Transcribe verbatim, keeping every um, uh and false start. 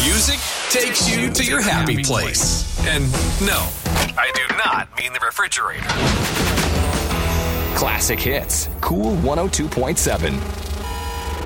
music takes you to your happy place. And no, I do not mean the refrigerator. Classic Hits, Cool one oh two point seven.